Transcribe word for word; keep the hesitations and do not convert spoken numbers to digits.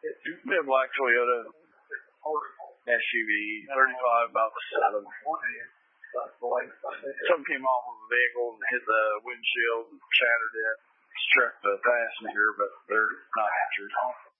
We have black Toyota S U V, thirty-five about the seven. Something came off of a vehicle and hit the windshield and shattered it. Struck the passenger, but they're not injured.